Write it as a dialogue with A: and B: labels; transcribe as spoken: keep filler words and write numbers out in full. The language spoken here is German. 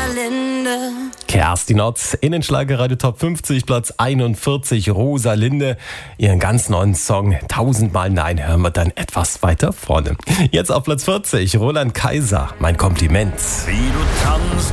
A: Rosalinde.
B: Kerstin Ott, Innenschlagerradio Top fünfzig, Platz einundvierzig, Rosalinde. Ihren ganz neuen Song Tausendmal Nein hören wir dann etwas weiter vorne. Jetzt auf Platz vierzig, Roland Kaiser, mein Kompliment.
C: Wie du tanzt.